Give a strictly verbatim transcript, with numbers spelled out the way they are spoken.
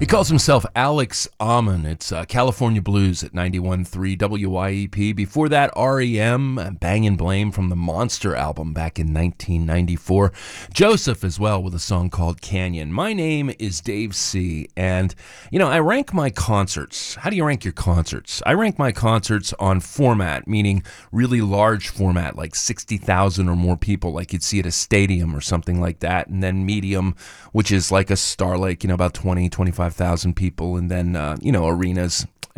He calls himself Alex Amon. It's uh, California Blues at ninety-one point three W Y E P. Before that, R E M, Bang and Blame from the Monster album back in nineteen ninety-four. Joseph as well with a song called Canyon. My name is Dave C. And, you know, I rank my concerts. How do you rank your concerts? I rank my concerts on format, meaning really large format, like sixty thousand or more people, like you'd see at a stadium or something like that. And then medium, which is like a Star Lake, you know, about twenty, twenty-five thousand people, and then uh, you know, arenas